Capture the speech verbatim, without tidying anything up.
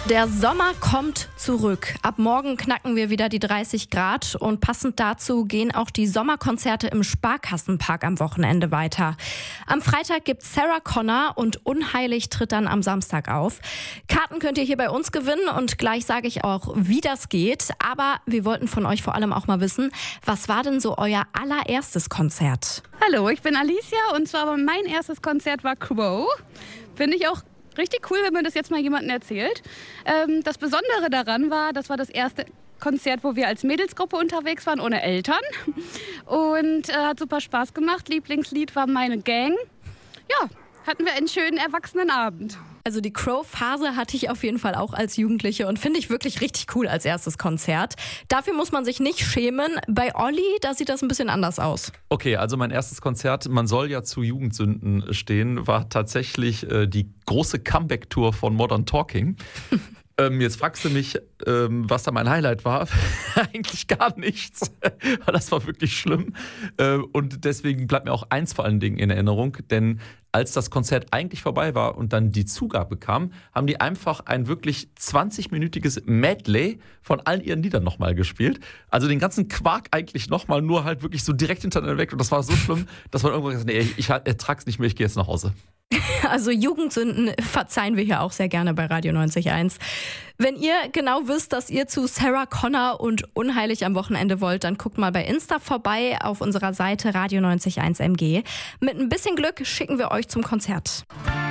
Der Sommer kommt zurück. Ab morgen knacken wir wieder die dreißig Grad und passend dazu gehen auch die Sommerkonzerte im Sparkassenpark am Wochenende weiter. Am Freitag gibt Sarah Connor und Unheilig tritt dann am Samstag auf. Karten könnt ihr hier bei uns gewinnen und gleich sage ich auch, wie das geht. Aber wir wollten von euch vor allem auch mal wissen, was war denn so euer allererstes Konzert? Hallo, ich bin Alicia und zwar mein erstes Konzert war Crow. Finde ich auch richtig cool, wenn man das jetzt mal jemandem erzählt. Ähm, das Besondere daran war, das war das erste Konzert, wo wir als Mädelsgruppe unterwegs waren, ohne Eltern. Und äh, hat super Spaß gemacht. Lieblingslied war Meine Gang. Ja, hatten wir einen schönen erwachsenen Abend. Also die Crow-Phase hatte ich auf jeden Fall auch als Jugendliche und finde ich wirklich richtig cool als erstes Konzert. Dafür muss man sich nicht schämen. Bei Olli, da sieht das ein bisschen anders aus. Okay, also mein erstes Konzert, man soll ja zu Jugendsünden stehen, war tatsächlich äh, die große Comeback-Tour von Modern Talking. Ähm, jetzt fragst du mich, ähm, was da mein Highlight war. Eigentlich gar nichts. Das war wirklich schlimm. Äh, und deswegen bleibt mir auch eins vor allen Dingen in Erinnerung. Denn als das Konzert eigentlich vorbei war und dann die Zugabe kam, haben die einfach ein wirklich zwanzigminütiges Medley von allen ihren Liedern nochmal gespielt. Also den ganzen Quark eigentlich nochmal, nur halt wirklich so direkt hintereinander weg. Und das war so schlimm, dass man irgendwann gesagt hat, nee, ich ertrag's nicht mehr, ich gehe jetzt nach Hause. Also Jugendsünden verzeihen wir hier auch sehr gerne bei Radio neunzig Komma eins. Wenn ihr genau wisst, dass ihr zu Sarah Connor und Unheilig am Wochenende wollt, dann guckt mal bei Insta vorbei auf unserer Seite Radio neunzig Komma eins M G. Mit ein bisschen Glück schicken wir euch zum Konzert.